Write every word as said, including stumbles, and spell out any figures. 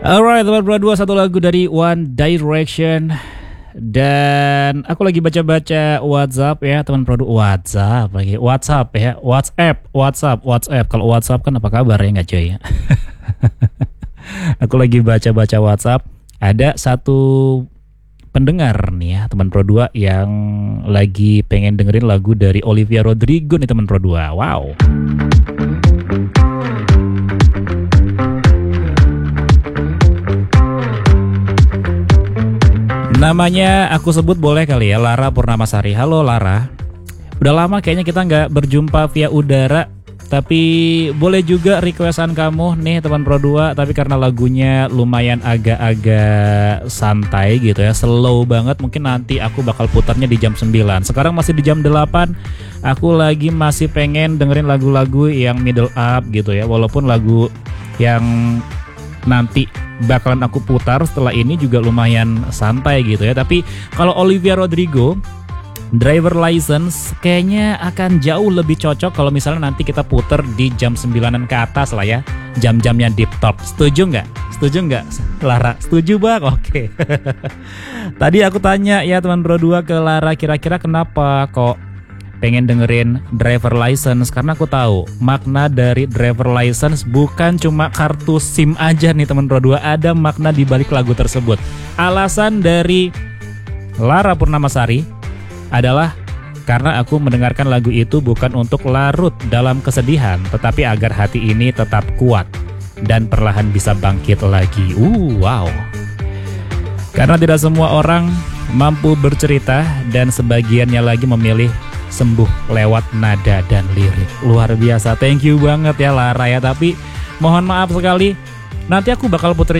Alright, teman berdua, satu lagu dari One Direction. Dan aku lagi baca-baca WhatsApp ya, teman produk WhatsApp lagi. WhatsApp ya, WhatsApp, WhatsApp, WhatsApp. Kalau WhatsApp kan apa kabar ya nggak cuy ya? Aku lagi baca-baca WhatsApp. Ada satu pendengar nih ya, teman Pro dua yang lagi pengen dengerin lagu dari Olivia Rodrigo nih teman Pro dua. Wow. Namanya aku sebut boleh kali ya, Lara Purnamasari. Halo Lara. Udah lama kayaknya kita nggak berjumpa via udara. Tapi boleh juga requestan kamu nih teman Pro dua. Tapi karena lagunya lumayan agak-agak santai gitu ya, slow banget, mungkin nanti aku bakal putarnya di jam sembilan. Sekarang masih di jam delapan. Aku lagi masih pengen dengerin lagu-lagu yang middle up gitu ya. Walaupun lagu yang nanti bakalan aku putar setelah ini juga lumayan santai gitu ya. Tapi kalau Olivia Rodrigo, Driver License kayaknya akan jauh lebih cocok kalau misalnya nanti kita puter di jam sembilanan ke atas lah ya, jam-jamnya deep talk. Setuju nggak? Setuju nggak Lara? Setuju bang? Oke. Tadi aku tanya ya teman Pro dua ke Lara, kira-kira kenapa kok pengen dengerin Driver License, karena aku tahu makna dari Driver License bukan cuma kartu SIM aja nih teman Pro dua, ada makna di balik lagu tersebut. Alasan dari Lara Purnamasari adalah karena aku mendengarkan lagu itu bukan untuk larut dalam kesedihan, tetapi agar hati ini tetap kuat dan perlahan bisa bangkit lagi. Uh, wow. Karena tidak semua orang mampu bercerita dan sebagiannya lagi memilih sembuh lewat nada dan lirik. Luar biasa, thank you banget ya Lara ya. Tapi mohon maaf sekali, nanti aku bakal puterin